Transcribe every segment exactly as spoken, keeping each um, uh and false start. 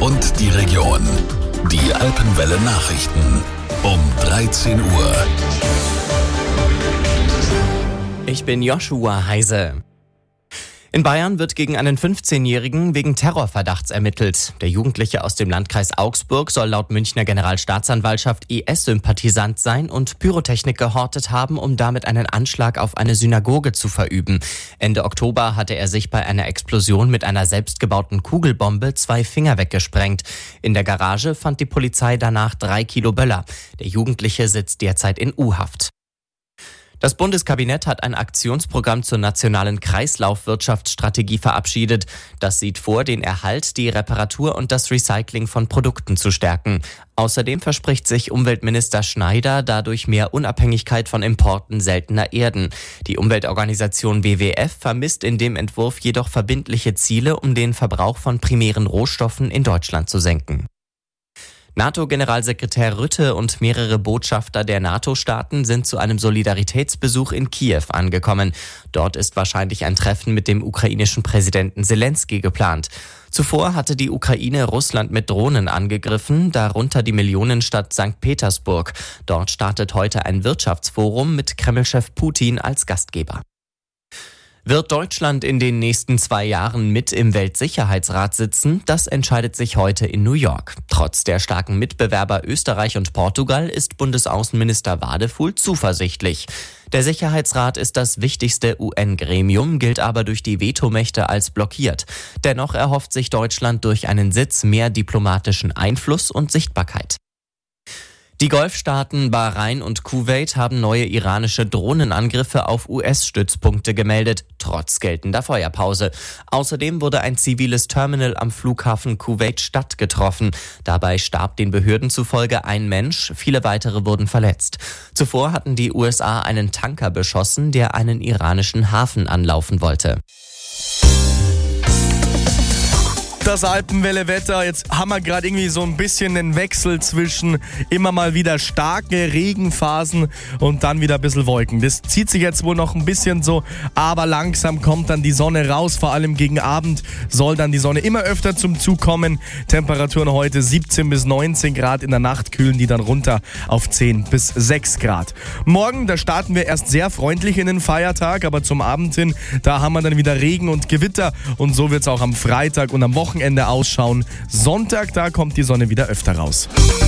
und die Region. Die Alpenwelle Nachrichten um dreizehn Uhr. Ich bin Joshua Heise. In Bayern wird gegen einen fünfzehnjährigen wegen Terrorverdachts ermittelt. Der Jugendliche aus dem Landkreis Augsburg soll laut Münchner Generalstaatsanwaltschaft I S-Sympathisant sein und Pyrotechnik gehortet haben, um damit einen Anschlag auf eine Synagoge zu verüben. Ende Oktober hatte er sich bei einer Explosion mit einer selbstgebauten Kugelbombe zwei Finger weggesprengt. In der Garage fand die Polizei danach drei Kilo Böller. Der Jugendliche sitzt derzeit in U-Haft. Das Bundeskabinett hat ein Aktionsprogramm zur nationalen Kreislaufwirtschaftsstrategie verabschiedet. Das sieht vor, den Erhalt, die Reparatur und das Recycling von Produkten zu stärken. Außerdem verspricht sich Umweltminister Schneider dadurch mehr Unabhängigkeit von Importen seltener Erden. Die Umweltorganisation W W F vermisst in dem Entwurf jedoch verbindliche Ziele, um den Verbrauch von primären Rohstoffen in Deutschland zu senken. NATO-Generalsekretär Rutte und mehrere Botschafter der NATO-Staaten sind zu einem Solidaritätsbesuch in Kiew angekommen. Dort ist wahrscheinlich ein Treffen mit dem ukrainischen Präsidenten Zelensky geplant. Zuvor hatte die Ukraine Russland mit Drohnen angegriffen, darunter die Millionenstadt Sankt Petersburg. Dort startet heute ein Wirtschaftsforum mit Kreml-Chef Putin als Gastgeber. Wird Deutschland in den nächsten zwei Jahren mit im Weltsicherheitsrat sitzen? Das entscheidet sich heute in New York. Trotz der starken Mitbewerber Österreich und Portugal ist Bundesaußenminister Wadefuhl zuversichtlich. Der Sicherheitsrat ist das wichtigste U N-Gremium, gilt aber durch die Vetomächte als blockiert. Dennoch erhofft sich Deutschland durch einen Sitz mehr diplomatischen Einfluss und Sichtbarkeit. Die Golfstaaten Bahrain und Kuwait haben neue iranische Drohnenangriffe auf U S-Stützpunkte gemeldet, trotz geltender Feuerpause. Außerdem wurde ein ziviles Terminal am Flughafen Kuwait-Stadt getroffen. Dabei starb den Behörden zufolge ein Mensch, viele weitere wurden verletzt. Zuvor hatten die U S A einen Tanker beschossen, der einen iranischen Hafen anlaufen wollte. Das Alpenwelle-Wetter, jetzt haben wir gerade irgendwie so ein bisschen einen Wechsel zwischen immer mal wieder starke Regenphasen und dann wieder ein bisschen Wolken. Das zieht sich jetzt wohl noch ein bisschen so, aber langsam kommt dann die Sonne raus, vor allem gegen Abend soll dann die Sonne immer öfter zum Zug kommen. Temperaturen heute siebzehn bis neunzehn Grad, in der Nacht kühlen die dann runter auf zehn bis sechs Grad. Morgen, da starten wir erst sehr freundlich in den Feiertag, aber zum Abend hin, da haben wir dann wieder Regen und Gewitter und so wird es auch am Freitag und am Wochenende Wochenende ausschauen. Sonntag, da kommt die Sonne wieder öfter raus.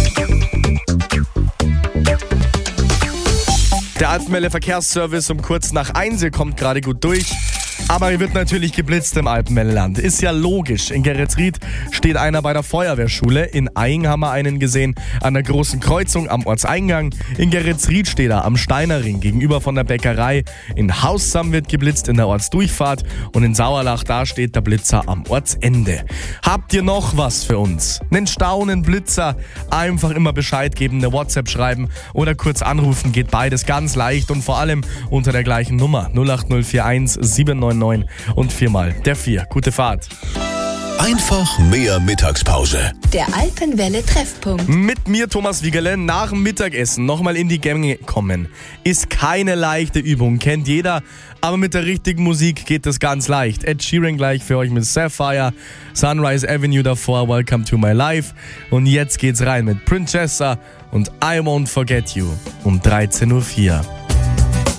Der Alpenwelle Verkehrsservice um kurz nach eins, ihr kommt gerade gut durch. Aber hier wird natürlich geblitzt im Alpenwellenland. Ist ja logisch. In Geretsried steht einer bei der Feuerwehrschule. In Aing haben wir einen gesehen an der großen Kreuzung am Ortseingang. In Geretsried steht er am Steinerring gegenüber von der Bäckerei. In Haussam wird geblitzt in der Ortsdurchfahrt. Und in Sauerlach, da steht der Blitzer am Ortsende. Habt ihr noch was für uns? Einen Stau, einen Blitzer? Einfach immer Bescheid geben, eine WhatsApp schreiben oder kurz anrufen. Geht beides ganz leicht und vor allem unter der gleichen Nummer null acht null vier eins sieben neun neun und viermal der vier. Gute Fahrt. Einfach mehr Mittagspause. Der Alpenwelle Treffpunkt. Mit mir, Thomas Wiegerle, nach dem Mittagessen nochmal in die Gänge kommen. Ist keine leichte Übung, kennt jeder, aber mit der richtigen Musik geht das ganz leicht. Ed Sheeran gleich für euch mit Sapphire, Sunrise Avenue davor, Welcome to My Life. Und jetzt geht's rein mit Princessa und I Won't Forget You um dreizehn Uhr vier.